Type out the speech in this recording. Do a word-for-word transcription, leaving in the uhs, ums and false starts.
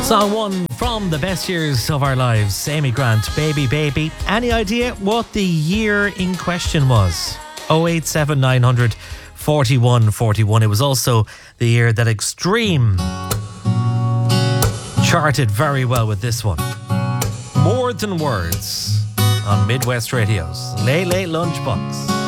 Song one from the best years of our lives, Amy Grant, Baby Baby. Any idea what the year in question was? oh eight seven nine hundred forty-one forty-one. It was also the year that Extreme charted very well with this one. More Than Words on Midwest Radio's Late Late Lunchbox.